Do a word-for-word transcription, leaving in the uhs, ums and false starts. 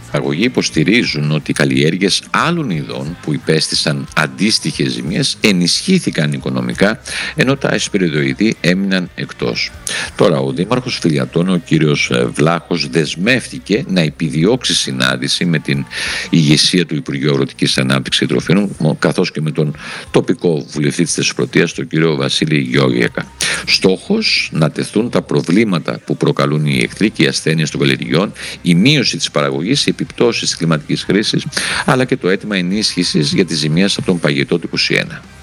παραγωγοί υποστηρίζουν ότι οι καλλιέργειες άλλων ειδών που υπέστησαν αντίστοιχες ζημίες ενισχύθηκαν οικονομικά, ενώ τα εσπεριδοειδή έμειναν εκτός. Τώρα, ο Δήμαρχος Φιλιατών, ο κύριος Βλάχος, δεσμεύτηκε να επιδιώξει συνάντηση με την ηγεσία του Υπουργείου Αγροτικής Ανάπτυξης και Τροφίμων, καθώς και με τον τοπικό βουλευτή της Θεσσαλονίκης, τον κύριο Βασίλη Γιώργιακα. Στόχος να τεθούν τα προβλήματα που προκαλούν οι εχθροί και οι ασθένειες των καλλιεργειών, η μείωση της παραγωγής, οι επιπτώσεις της κλιματικής χρήσης, αλλά και το αίτημα ενίσχυσης για τις ζημίες από τον παγετό του είκοσι ένα.